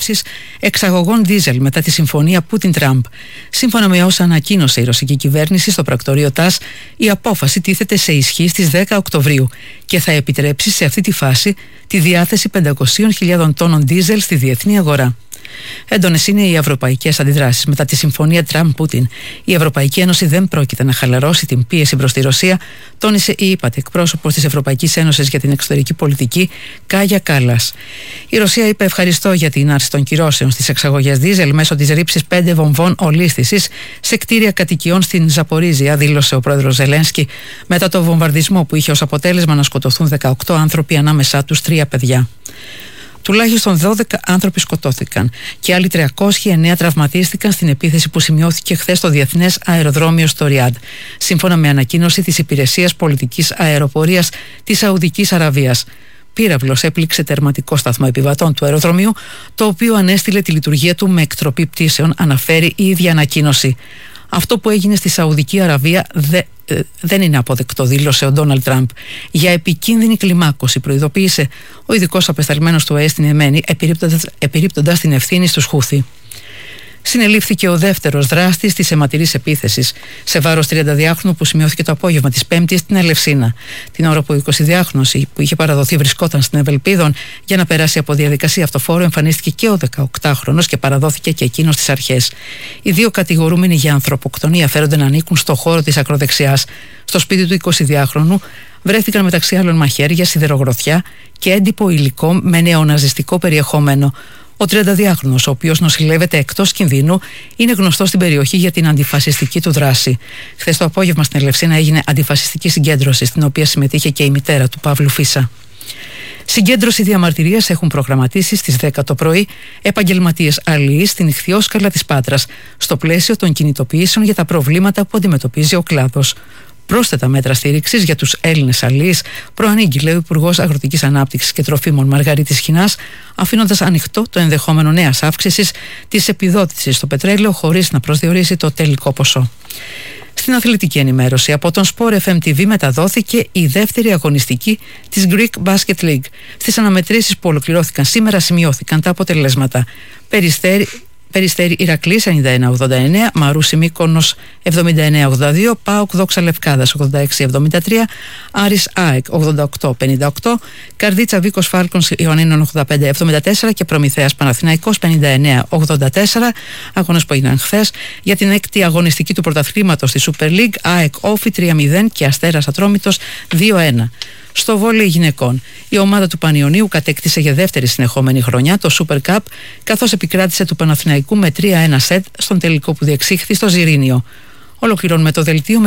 απαγορεύσεις εξαγωγών δίζελ μετά τη συμφωνία Πούτιν-Τραμπ. Σύμφωνα με όσα ανακοίνωσε η ρωσική κυβέρνηση στο πρακτορείο ΤΑΣ, η απόφαση τίθεται σε ισχύ στις 10 Οκτωβρίου και θα επιτρέψει σε αυτή τη φάση τη διάθεση 500.000 τόνων δίζελ στη διεθνή αγορά. Έντονες είναι οι ευρωπαϊκές αντιδράσεις μετά τη συμφωνία Τραμπ-Πούτιν. Η Ευρωπαϊκή Ένωση δεν πρόκειται να χαλαρώσει την πίεση προς τη Ρωσία, τόνισε η ΥΠΑΤ, εκπρόσωπος της Ευρωπαϊκής Ένωσης για την εξωτερική πολιτική, Κάγια Κάλλας. Η Ρωσία είπε ευχαριστώ για την άρση των κυρώσεων στις εξαγωγές δίζελ μέσω της ρήψης 5 βομβών ολίσθησης σε κτίρια κατοικιών στην Ζαπορίζια, δήλωσε ο πρόεδρος Ζελένσκι μετά το βομβαρδισμό που είχε ως αποτέλεσμα να σκοτωθούν 18 άνθρωποι, ανάμεσά τους 3 παιδιά. Τουλάχιστον 12 άνθρωποι σκοτώθηκαν και άλλοι 309 τραυματίστηκαν στην επίθεση που σημειώθηκε χθες στο διεθνές αεροδρόμιο στο Ριάντ, σύμφωνα με ανακοίνωση της Υπηρεσίας Πολιτικής Αεροπορίας της Σαουδικής Αραβίας. Πύραυλος έπληξε τερματικό σταθμό επιβατών του αεροδρομίου, το οποίο ανέστηλε τη λειτουργία του με εκτροπή πτήσεων, αναφέρει η ίδια ανακοίνωση. Αυτό που έγινε στη Σαουδική Αραβία δεν είναι αποδεκτό, δήλωσε ο Ντόναλντ Τραμπ. Για επικίνδυνη κλιμάκωση προειδοποίησε ο ειδικός απεσταλμένος του ΟΑΕ στην Ιεμένη, επιρρύπτοντας την ευθύνη στους Χούθι. Συνελήφθηκε ο δεύτερος δράστης της αιματηρής επίθεσης σε βάρος 32χρονου που σημειώθηκε το απόγευμα της Πέμπτης στην Ελευσίνα. Την ώρα που ο 22χρονος που είχε παραδοθεί βρισκόταν στην Ευελπίδων για να περάσει από διαδικασία αυτοφόρου, εμφανίστηκε και ο 18χρονος και παραδόθηκε και εκείνος στις αρχές. Οι δύο κατηγορούμενοι για ανθρωποκτονία φέρονται να ανήκουν στο χώρο της ακροδεξιάς. Στο σπίτι του 22χρονου βρέθηκαν μεταξύ άλλων μαχαίρια, σιδερογροθιά και έντυπο υλικό με νεοναζιστικό περιεχόμενο. Ο 32χρονος, ο οποίος νοσηλεύεται εκτός κινδύνου, είναι γνωστός στην περιοχή για την αντιφασιστική του δράση. Χθες το απόγευμα στην Ελευσίνα έγινε αντιφασιστική συγκέντρωση, στην οποία συμμετείχε και η μητέρα του Παύλου Φίσα. Συγκέντρωση διαμαρτυρίας έχουν προγραμματίσει στις 10 το πρωί επαγγελματίες αλληλείς στην Ιχθυόσκαλα της Πάτρας, στο πλαίσιο των κινητοποιήσεων για τα προβλήματα που αντιμετωπίζει ο κλάδος. Πρόσθετα μέτρα στήριξης για τους Έλληνες αλληλείς προανήγγειλε ο Υπουργός Αγροτικής Ανάπτυξης και Τροφίμων Μαργαρίτης Χινάς, αφήνοντας ανοιχτό το ενδεχόμενο νέας αύξησης της επιδότησης στο πετρέλαιο χωρίς να προσδιορίσει το τελικό ποσό. Στην αθλητική ενημέρωση, από τον Sport FM TV μεταδόθηκε η δεύτερη αγωνιστική της Greek Basket League. Στις αναμετρήσεις που ολοκληρώθηκαν σήμερα σημειώθηκαν τα αποτελέσματα. Περιστέρι Ηρακλής 91-89, Μαρούσι Μύκονος 79-82, ΠΑΟΚ Δόξα Λευκάδας 86-73, Άρης ΑΕΚ 88-58, Καρδίτσα Βίκος Φάλκονς Ιωαννίνων 85-74 και Προμηθέας Παναθηναϊκός 59-84, αγώνες που έγιναν χθες για την έκτη αγωνιστική του πρωταθλήματος στη Super League, ΑΕΚ Όφι 3-0 και Αστέρας Ατρόμητος 2-1. Στο βόλεϊ γυναικών, η ομάδα του Πανιωνίου κατέκτησε για δεύτερη συνεχόμενη χρονιά το Super Cup, καθώς επικράτησε του Παναθηναϊκού με 3-1 σετ στον τελικό που διεξήχθη στο Ζιρήνιο. Ολοκληρώνουμε το δελτίο